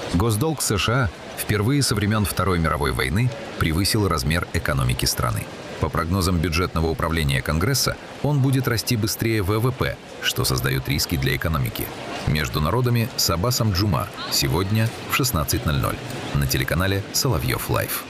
Госдолг США впервые со времен Второй мировой войны превысил размер экономики страны. По прогнозам бюджетного управления Конгресса, он будет расти быстрее ВВП, что создает риски для экономики. Между народами с Аббасом Джума сегодня в 16:00 на телеканале Соловьев Лайв.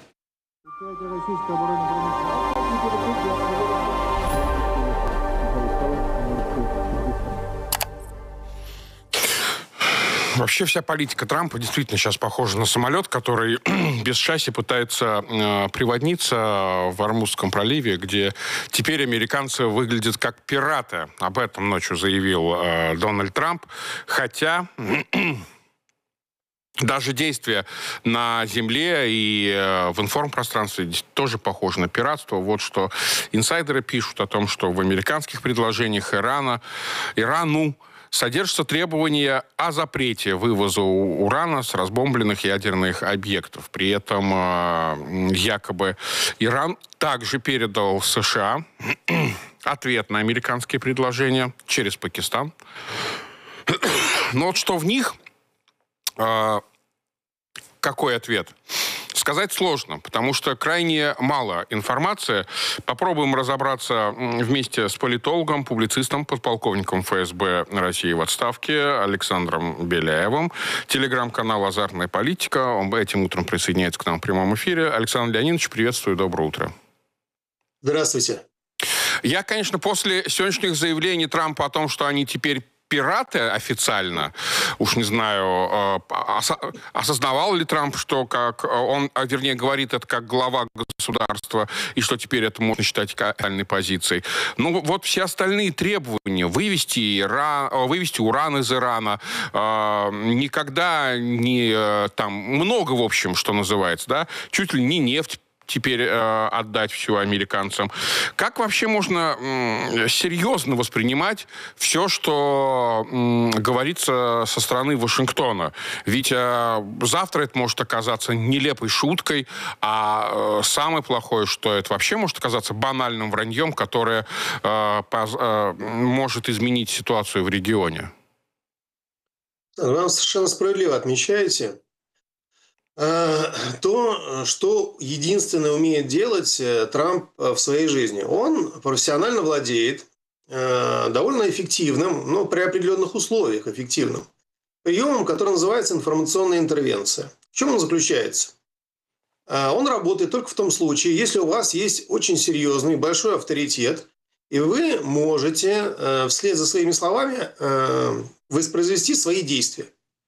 Вообще вся политика Трампа действительно сейчас похожа на самолет, который без шасси пытается приводниться в Ормузском проливе, где теперь американцы выглядят как пираты. Об этом ночью заявил Дональд Трамп. Хотя даже действия на земле и в информпространстве тоже похожи на пиратство. Вот что инсайдеры пишут о том, что в американских предложениях Ирану содержится требование о запрете вывоза урана с разбомбленных ядерных объектов. При этом якобы Иран также передал США ответ на американские предложения через Пакистан. Но вот что в них, какой ответ? Сказать сложно, потому что крайне мало информации. Попробуем разобраться вместе с политологом, публицистом, подполковником ФСБ России в отставке Александром Беляевым. Телеграм-канал «Азартная политика». Он этим утром присоединяется к нам в прямом эфире. Александр Леонидович, приветствую, доброе утро. Здравствуйте. Я, конечно, после сегодняшних заявлений Трампа о том, что они теперь пираты официально, уж не знаю, осознавал ли Трамп, что как он, вернее, говорит это как глава государства, и что теперь это можно считать официальной позицией. Ну, вот все остальные требования, вывести уран из Ирана, никогда не, там, много, в общем, что называется, да, чуть ли не нефть теперь отдать всю американцам. Как вообще можно серьезно воспринимать все, что говорится со стороны Вашингтона? Ведь завтра это может оказаться нелепой шуткой, а самое плохое, что это вообще может оказаться банальным враньем, которое может изменить ситуацию в регионе. Вы совершенно справедливо отмечаете то, что единственное умеет делать Трамп в своей жизни. Он профессионально владеет довольно эффективным, но при определенных условиях эффективным приемом, который называется информационная интервенция. В чем он заключается? Он работает только в том случае, если у вас есть очень серьезный большой авторитет, и вы можете вслед за своими словами воспроизвести свои действия.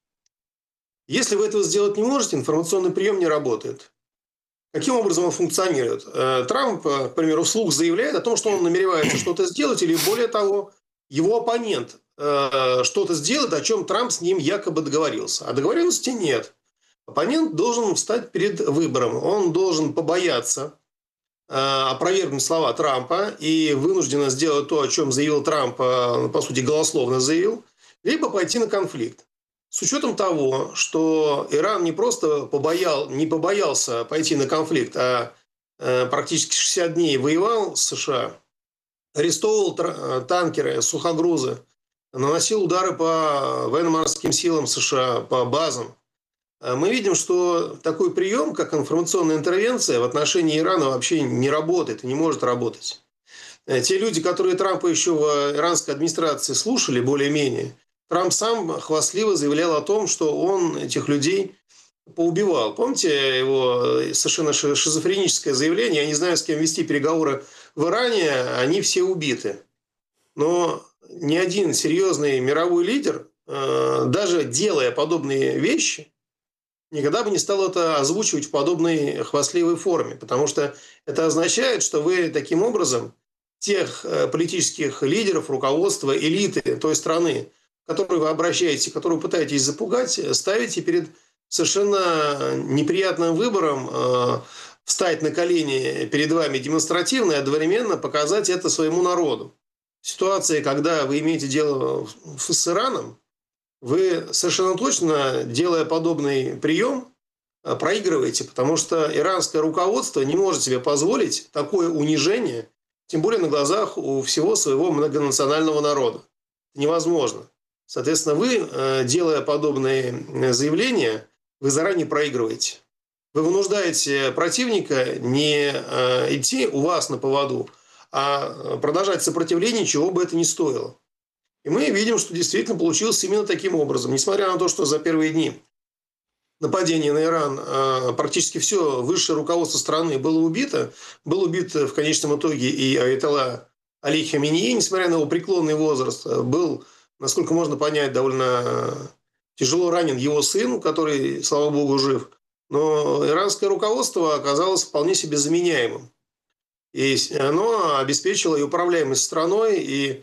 Если вы этого сделать не можете, информационный прием не работает. Каким образом он функционирует? Трамп, к примеру, вслух заявляет о том, что он намеревается что-то сделать, или более того, его оппонент что-то сделает, о чем Трамп с ним якобы договорился. А договоренности нет. Оппонент должен встать перед выбором. Он должен побояться опровергнуть слова Трампа и вынужденно сделать то, о чем заявил Трамп, по сути, голословно заявил, либо пойти на конфликт. С учетом того, что Иран не просто не побоялся пойти на конфликт, а практически 60 дней воевал с США, арестовывал танкеры, сухогрузы, наносил удары по военно-морским силам США, по базам, мы видим, что такой прием, как информационная интервенция, в отношении Ирана вообще не работает и не может работать. Те люди, которые Трампа еще в иранской администрации слушали более-менее, Трамп сам хвастливо заявлял о том, что он этих людей поубивал. Помните его совершенно шизофреническое заявление? Я не знаю, с кем вести переговоры в Иране, они все убиты. Но ни один серьезный мировой лидер, даже делая подобные вещи, никогда бы не стал это озвучивать в подобной хвастливой форме. Потому что это означает, что вы таким образом тех политических лидеров, руководства, элиты той страны, к которой вы обращаетесь, которую вы пытаетесь запугать, ставите перед совершенно неприятным выбором встать на колени перед вами демонстративно и одновременно показать это своему народу. В ситуации, когда вы имеете дело с Ираном, вы совершенно точно, делая подобный прием, проигрываете, потому что иранское руководство не может себе позволить такое унижение, тем более на глазах у всего своего многонационального народа. Это невозможно. Соответственно, вы, делая подобные заявления, вы заранее проигрываете. Вы вынуждаете противника не идти у вас на поводу, а продолжать сопротивление, чего бы это ни стоило. И мы видим, что действительно получилось именно таким образом. Несмотря на то, что за первые дни нападения на Иран практически все высшее руководство страны было убито. Был убит в конечном итоге и аятолла Али Хаминеи, несмотря на его преклонный возраст. Был, насколько можно понять, довольно тяжело ранен его сын, который, слава богу, жив. Но иранское руководство оказалось вполне себе заменяемым. И оно обеспечило и управляемость страной, и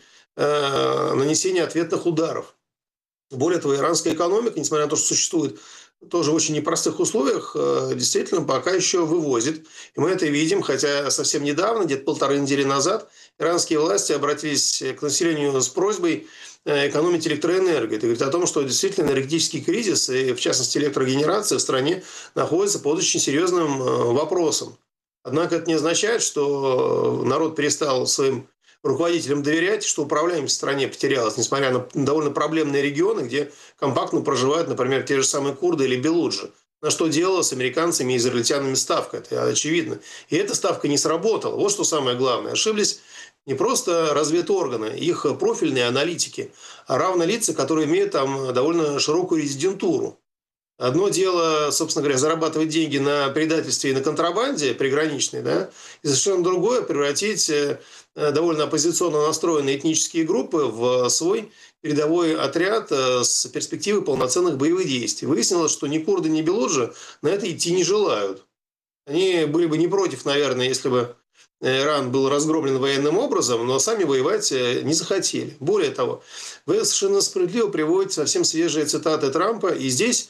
нанесение ответных ударов. Более того, иранская экономика, несмотря на то, что существует тоже в очень непростых условиях, действительно пока еще вывозит. И мы это видим, хотя совсем недавно, где-то 1,5 недели назад, иранские власти обратились к населению с просьбой экономить электроэнергию. Это говорит о том, что действительно энергетический кризис, и в частности электрогенерация в стране, находится под очень серьезным вопросом. Однако это не означает, что народ перестал своим руководителям доверять, что управляемость в стране потерялась, несмотря на довольно проблемные регионы, где компактно проживают, например, те же самые курды или белуджи. На что делала с американцами и израильтянами ставка, это очевидно. И эта ставка не сработала. Вот что самое главное. Ошиблись не просто разведорганы, их профильные аналитики, а равно лица, которые имеют там довольно широкую резидентуру. Одно дело, собственно говоря, зарабатывать деньги на предательстве и на контрабанде приграничной, да, и совершенно другое превратить довольно оппозиционно настроенные этнические группы в свой передовой отряд с перспективой полноценных боевых действий. Выяснилось, что ни курды, ни белуджи на это идти не желают. Они были бы не против, наверное, если бы Иран был разгромлен военным образом, но сами воевать не захотели. Более того, вы совершенно справедливо приводите совсем свежие цитаты Трампа, и здесь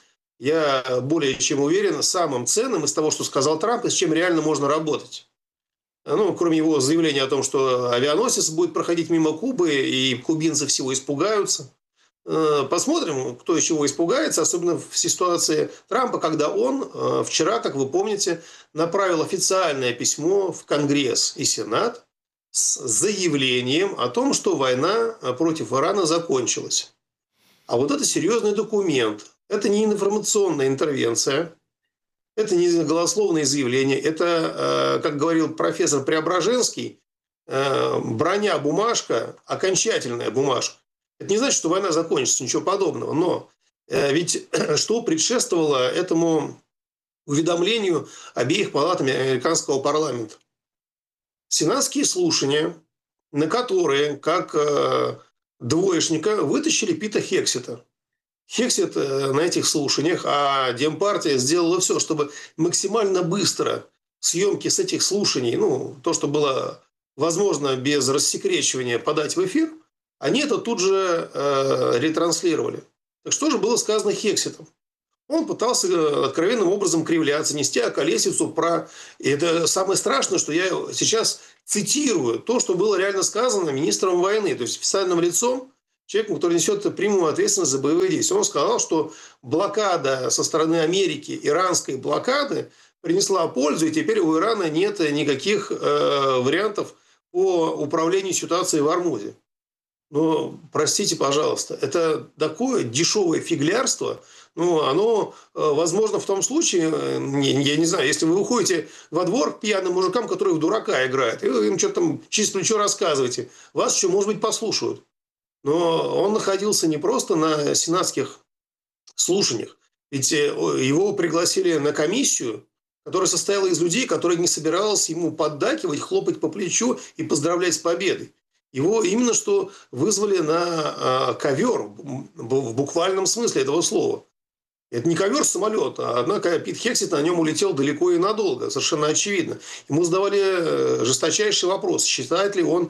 я более чем уверен, самым ценным из того, что сказал Трамп, и с чем реально можно работать. Ну, кроме его заявления о том, что авианосец будет проходить мимо Кубы, и кубинцы всего испугаются. Посмотрим, кто из чего испугается, особенно в ситуации Трампа, когда он вчера, как вы помните, направил официальное письмо в Конгресс и Сенат с заявлением о том, что война против Ирана закончилась. А вот это серьезный документ. Это не информационная интервенция, это не голословное заявление, это, как говорил профессор Преображенский, броня, бумажка, окончательная бумажка. Это не значит, что война закончится, ничего подобного. Но ведь что предшествовало этому уведомлению обеих палатами американского парламента? Сенатские слушания, на которые, как двоечника, вытащили Пита Хексета. Хексет на этих слушаниях, а Демпартия сделала все, чтобы максимально быстро съемки с этих слушаний, ну, то, что было возможно без рассекречивания, подать в эфир, они это тут же ретранслировали. Так что же было сказано Хексетом? Он пытался откровенным образом кривляться, нести околесицу про... И это самое страшное, что я сейчас цитирую то, что было реально сказано министром войны, то есть официальным лицом, человеком, который несет прямую ответственность за боевые действия. Он сказал, что блокада со стороны Америки, иранской блокады, принесла пользу, и теперь у Ирана нет никаких вариантов по управлению ситуацией в Ормузе. Но, простите, пожалуйста, это такое дешевое фиглярство. Ну, оно возможно в том случае, я не знаю, если вы уходите во двор к пьяным мужикам, которые в дурака играют, и вы им что-то там через плечо рассказываете, вас еще, может быть, послушают. Но он находился не просто на сенатских слушаниях, ведь его пригласили на комиссию, которая состояла из людей, которые не собирались ему поддакивать, хлопать по плечу и поздравлять с победой. Его именно что вызвали на ковер, в буквальном смысле этого слова. Это не ковер самолет, однако Пит Хексет на нем улетел далеко и надолго, совершенно очевидно. Ему задавали жесточайший вопрос, считает ли он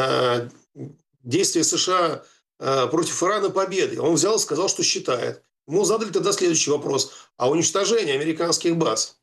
действия США против Ирана победой. Он взял и сказал, что считает. Ему задали тогда следующий вопрос. А уничтожение американских баз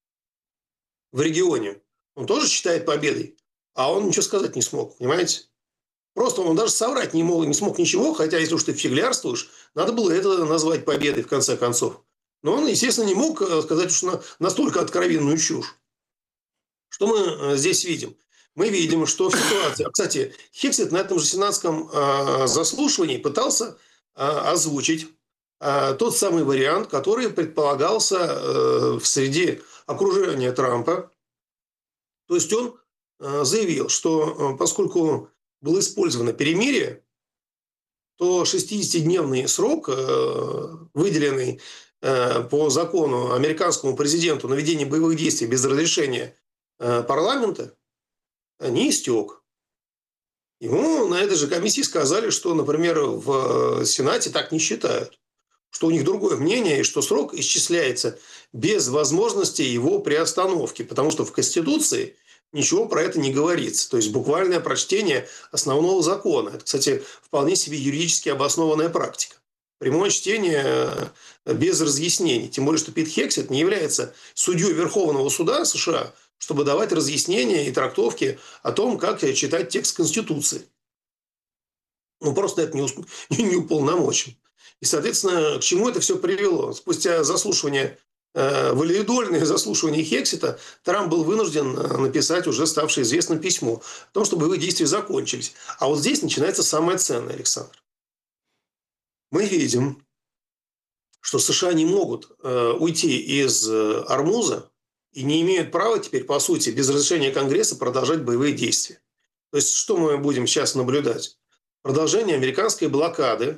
в регионе он тоже считает победой? А он ничего сказать не смог, понимаете? Просто он даже соврать не смог ничего, хотя если уж ты фиглярствуешь, надо было это назвать победой в конце концов. Но он, естественно, не мог сказать уж настолько откровенную чушь. Что мы здесь видим? Мы видим, что в ситуации... Кстати, Хексет на этом же сенатском заслушивании пытался озвучить тот самый вариант, который предполагался в среде окружения Трампа. То есть он заявил, что поскольку было использовано перемирие, то 60-дневный срок, выделенный по закону американскому президенту на ведение боевых действий без разрешения парламента, не истек. Ему на этой же комиссии сказали, что, например, в Сенате так не считают, что у них другое мнение, и что срок исчисляется без возможности его приостановки, потому что в Конституции ничего про это не говорится. То есть буквальное прочтение основного закона. Это, кстати, вполне себе юридически обоснованная практика. Прямое чтение без разъяснений. Тем более, что Пит Хексет не является судьей Верховного суда США, чтобы давать разъяснения и трактовки о том, как читать текст Конституции. Он просто это не уполномочен. И, соответственно, к чему это все привело? Спустя заслушивание, валидольное заслушивание Хексета, Трамп был вынужден написать уже ставшее известным письмо о том, что боевые действия закончились. А вот здесь начинается самое ценное, Александр. Мы видим, что США не могут уйти из Ормуза и не имеют права теперь, по сути, без разрешения Конгресса продолжать боевые действия. То есть, что мы будем сейчас наблюдать? Продолжение американской блокады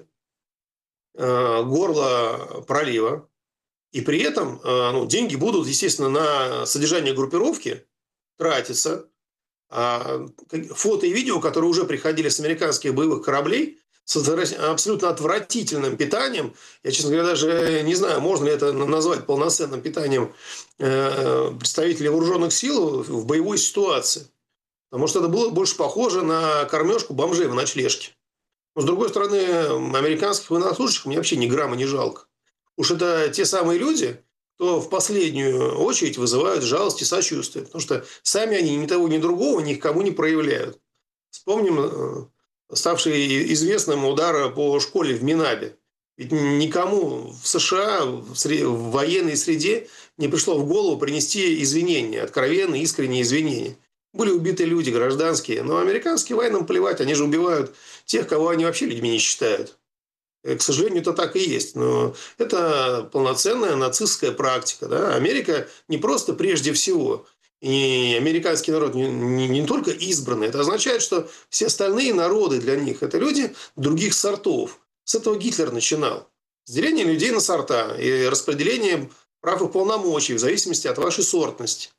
горла пролива. И при этом деньги будут, естественно, на содержание группировки тратиться. А фото и видео, которые уже приходили с американских боевых кораблей, с абсолютно отвратительным питанием. Я, честно говоря, даже не знаю, можно ли это назвать полноценным питанием представителей вооруженных сил в боевой ситуации. Потому что это было больше похоже на кормежку бомжей в ночлежке. Но, с другой стороны, американских военнослужащих мне вообще ни грамма не жалко. Уж это те самые люди, кто в последнюю очередь вызывают жалость и сочувствие. Потому что сами они ни того, ни другого ни к кому не проявляют. Вспомним ставший известным удар по школе в Минабе. Ведь никому в США, в военной среде не пришло в голову принести извинения, откровенные, искренние извинения. Были убиты люди гражданские, но американские военным плевать, они же убивают тех, кого они вообще людьми не считают. К сожалению, это так и есть. Но это полноценная нацистская практика. Да? Америка не просто прежде всего, и американский народ не только избранный. Это означает, что все остальные народы для них – это люди других сортов. С этого Гитлер начинал. С деления людей на сорта и распределением прав и полномочий в зависимости от вашей сортности.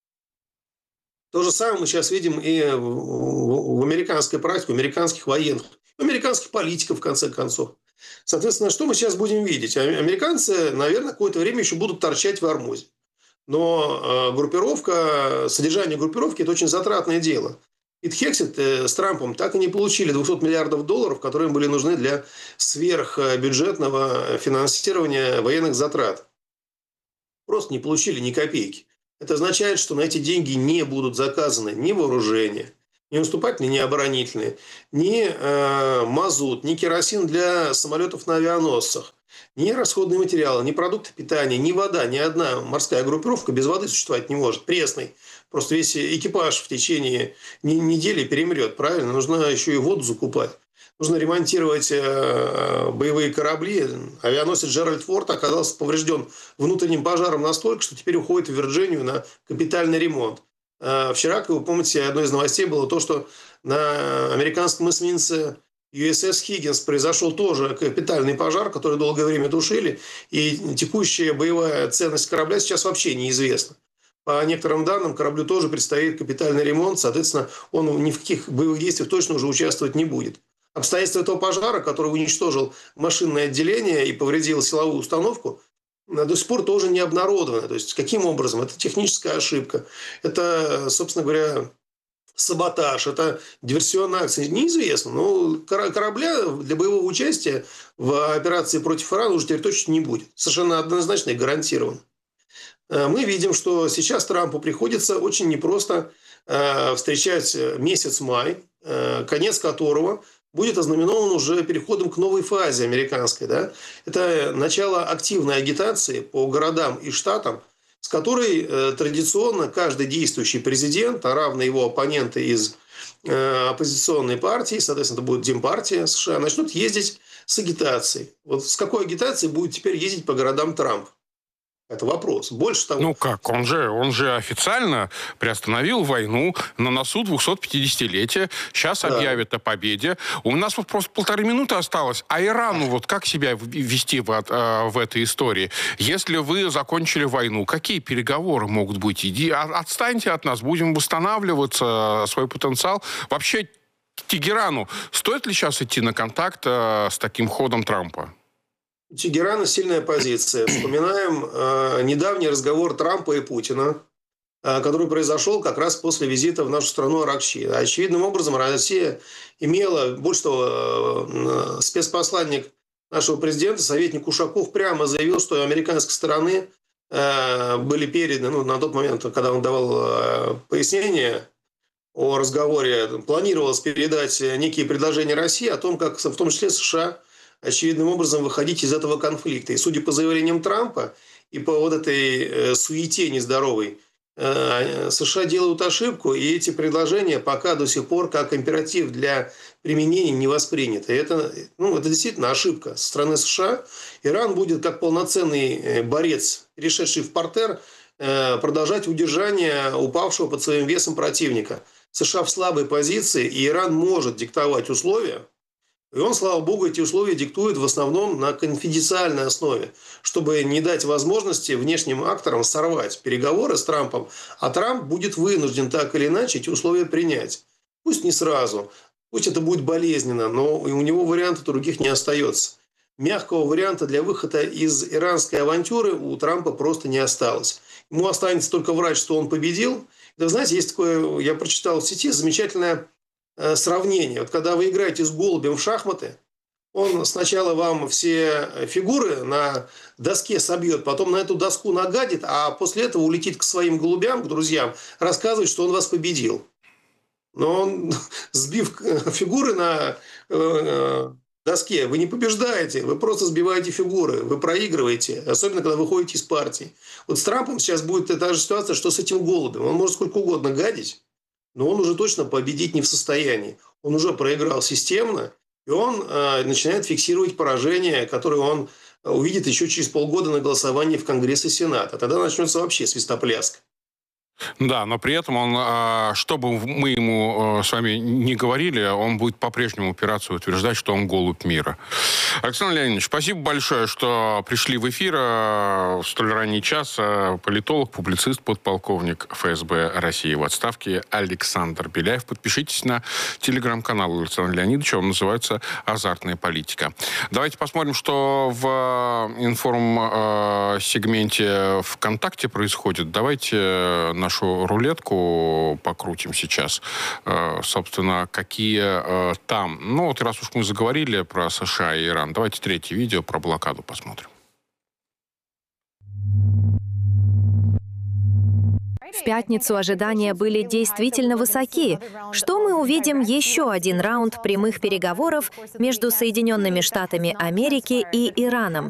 То же самое мы сейчас видим и в американской практике, у американских военных, у американских политиков, в конце концов. Соответственно, что мы сейчас будем видеть? Американцы, наверное, какое-то время еще будут торчать в Ормузе. Но содержание группировки – это очень затратное дело. Пит Хексет с Трампом так и не получили $200 миллиардов, которые им были нужны для сверхбюджетного финансирования военных затрат. Просто не получили ни копейки. Это означает, что на эти деньги не будут заказаны ни вооружения, ни наступательные, ни оборонительные, ни мазут, ни керосин для самолетов на авианосцах, ни расходные материалы, ни продукты питания, ни вода. Ни одна морская группировка без воды существовать не может. Пресной. Просто весь экипаж в течение недели перемрет. Правильно? Нужно еще и воду закупать. Нужно ремонтировать боевые корабли. Авианосец Джеральд Форд оказался поврежден внутренним пожаром настолько, что теперь уходит в Вирджинию на капитальный ремонт. Вчера, как вы помните, одной из новостей было то, что на американском эсминце USS Higgins произошел тоже капитальный пожар, который долгое время тушили, и текущая боевая ценность корабля сейчас вообще неизвестна. По некоторым данным, кораблю тоже предстоит капитальный ремонт, соответственно, он ни в каких боевых действиях точно уже участвовать не будет. Обстоятельства этого пожара, который уничтожил машинное отделение и повредил силовую установку, до сих пор тоже не обнародовано. То есть, каким образом? Это техническая ошибка. Это, собственно говоря, саботаж. Это диверсионная акция. Неизвестно. Но корабля для боевого участия в операции против Ирана уже теперь точно не будет. Совершенно однозначно и гарантированно. Мы видим, что сейчас Трампу приходится очень непросто встречать месяц май, конец которого будет ознаменован уже переходом к новой фазе американской. Да? Это начало активной агитации по городам и штатам, с которой традиционно каждый действующий президент, а равно его оппоненты из оппозиционные партии, соответственно, это будет Демпартия США, начнут ездить с агитацией. Вот с какой агитацией будет теперь ездить по городам Трамп? Это вопрос. Больше того... Ну как? Он же официально приостановил войну на носу 250-летия. Сейчас объявит о победе. У нас вот просто 1,5 минуты осталось. А Ирану вот как себя вести в этой истории? Если вы закончили войну, какие переговоры могут быть? Отстаньте от нас, будем восстанавливаться, свой потенциал. Вообще, Тегерану стоит ли сейчас идти на контакт с таким ходом Трампа? У Тегерана сильная позиция. Вспоминаем недавний разговор Трампа и Путина, который произошел как раз после визита в нашу страну Аракчи. Очевидным образом Россия имела, больше того, спецпосланник нашего президента, советник Ушаков, прямо заявил, что американской стороны были переданы, на тот момент, когда он давал пояснение о разговоре, планировалось передать некие предложения России о том, как в том числе США очевидным образом выходить из этого конфликта. И судя по заявлениям Трампа и по вот этой суете нездоровой, США делают ошибку, и эти предложения пока до сих пор как императив для применения не восприняты. Это действительно ошибка со стороны США. Иран будет как полноценный борец, перешедший в партер, продолжать удержание упавшего под своим весом противника. США в слабой позиции, и Иран может диктовать условия. И он, слава богу, эти условия диктует в основном на конфиденциальной основе, чтобы не дать возможности внешним акторам сорвать переговоры с Трампом, а Трамп будет вынужден так или иначе эти условия принять. Пусть не сразу, пусть это будет болезненно, но у него вариантов других не остается. Мягкого варианта для выхода из иранской авантюры у Трампа просто не осталось. Ему останется только врать, что он победил. Да, знаете, есть такое, я прочитал в сети, замечательное сравнение. Вот когда вы играете с голубем в шахматы, он сначала вам все фигуры на доске собьет, потом на эту доску нагадит, а после этого улетит к своим голубям, к друзьям, рассказывать, что он вас победил. Но он, сбив фигуры на доске, вы не побеждаете, вы просто сбиваете фигуры, вы проигрываете, особенно когда выходите из партии. Вот с Трампом сейчас будет та же ситуация, что с этим голубем. Он может сколько угодно гадить, но он уже точно победить не в состоянии. Он уже проиграл системно, и он начинает фиксировать поражение, которое он увидит еще через полгода на голосовании в Конгресс и Сенат. А тогда начнется вообще свистопляска. Да, но при этом он, что бы мы ему с вами не говорили, он будет по-прежнему упираться и утверждать, что он голубь мира. Александр Леонидович, спасибо большое, что пришли в эфир в столь ранний час. Политолог, публицист, подполковник ФСБ России в отставке Александр Беляев. Подпишитесь на телеграм-канал Александра Леонидовича, он называется «Азартная политика». Давайте посмотрим, что в информ-сегменте ВКонтакте происходит. Давайте нашу рулетку покрутим сейчас. Собственно, какие там... Ну, вот раз уж мы заговорили про США и Иран, давайте третье видео про блокаду посмотрим. В пятницу ожидания были действительно высоки. Что мы увидим еще один раунд прямых переговоров между Соединенными Штатами Америки и Ираном.